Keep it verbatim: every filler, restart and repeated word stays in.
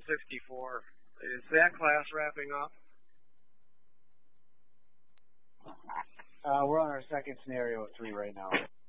sixty-four. Is that class wrapping up? Uh, we're on our second scenario of three right now.